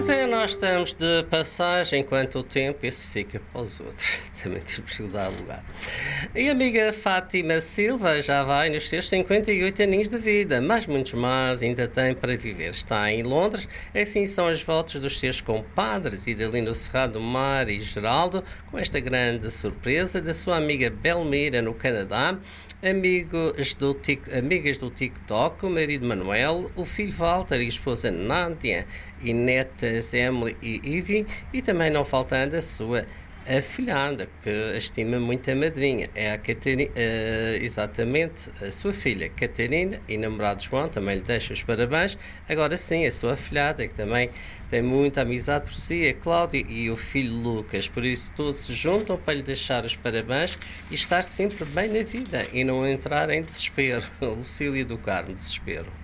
Pois é, nós estamos de passagem enquanto o tempo esse fica para os outros. Também temos que dar lugar. E a amiga Fátima Silva já vai nos seus 58 aninhos de vida, mas muitos mais ainda tem para viver. Está em Londres, assim são os votos dos seus compadres Idalino Serrado do Mar e Geraldo, com esta grande surpresa da sua amiga Belmira no Canadá, amigas do TikTok, o marido Manuel, o filho Walter e a esposa Nádia e netas Emily e Ivy, e também não faltando a sua afilhada, que estima muito a madrinha, é a Catarina, exatamente, a sua filha Catarina e namorado João, também lhe deixa os parabéns. Agora sim, a sua afilhada, que também tem muita amizade por si, a Cláudia e o filho Lucas, por isso todos se juntam para lhe deixar os parabéns e estar sempre bem na vida e não entrar em desespero. Lucília do Carmo, desespero.